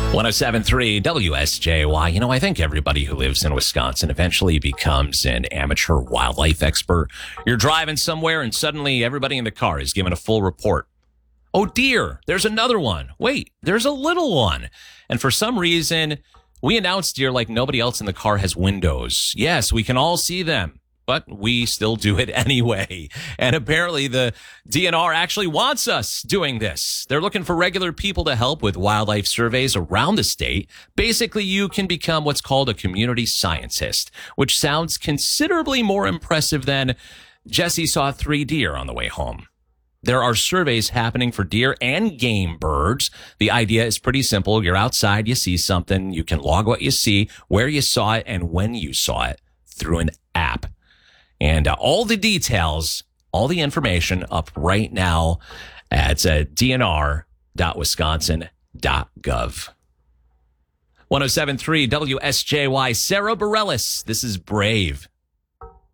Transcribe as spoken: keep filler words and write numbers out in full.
one oh seven point three W S J Y. You know, I think everybody who lives in Wisconsin eventually becomes an amateur wildlife expert. You're driving somewhere and suddenly everybody in the car is given a full report. Oh, dear, there's another one. Wait, there's a little one. And for some reason, we announce deer like nobody else in the car has windows. Yes, we can all see them, but we still do it anyway. And apparently the D N R actually wants us doing this. They're looking for regular people to help with wildlife surveys around the state. Basically, you can become what's called a community scientist, which sounds considerably more impressive than Jesse saw three deer on the way home. There are surveys happening for deer and game birds. The idea is pretty simple. You're outside, you see something, you can log what you see, where you saw it, and when you saw it through an app. And uh, all the details, all the information up right now at uh, d n r dot wisconsin dot gov. one oh seven point three W S J Y, Sarah Bareilles. This is Brave.